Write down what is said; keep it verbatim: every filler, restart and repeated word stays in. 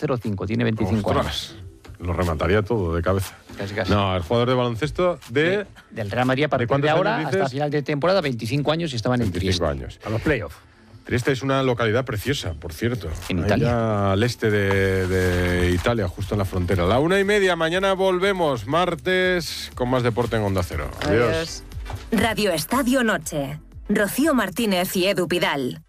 cero cinco, tiene veinticinco Ostras, años. Lo remataría todo de cabeza. Casi, casi. No, el jugador de baloncesto de... Sí, del Real Madrid a partir cuántos de ahora años hasta dices? final de temporada, veinticinco años y estaban en veinticinco Trieste. años. A los playoffs. Trieste es una localidad preciosa, por cierto. En Ahí Italia. ya al este de, de Italia, justo en la frontera. La una y media, mañana volvemos, martes, con más deporte en Onda Cero. Adiós. Radio Estadio Noche. Rocío Martínez y Edu Pidal.